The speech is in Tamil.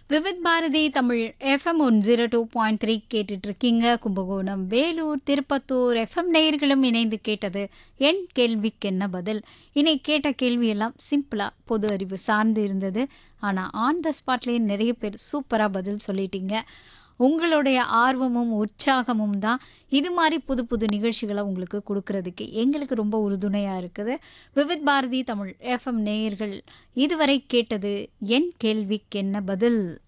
விவித் பாரதி தமிழ் எஃப்எம் 102.3 கேட்டுட்டு இருக்கீங்க. கும்பகோணம், வேலூர், திருப்பத்தூர் எஃப்எம் நேயர்களும் இணைந்து கேட்டது என் கேள்விக்கு என்ன பதில். இன்னைக்கு கேட்ட கேள்வியெல்லாம் சிம்பிளா பொது அறிவு சார்ந்து இருந்தது. ஆனால் ஆன் த ஸ்பாட்லேயே நிறைய பேர் சூப்பராக பதில் சொல்லிட்டீங்க. உங்களுடைய ஆர்வமும் உற்சாகமும் தான் இது மாதிரி புது புது நிகழ்ச்சிகளை உங்களுக்கு கொடுக்கறதுக்கு எங்களுக்கு ரொம்ப உறுதுணையாக இருக்குது. விவித் பாரதி தமிழ் எஃப்எம் நேயர்கள் இதுவரை கேட்டது என் கேள்விக்கு என்ன பதில்.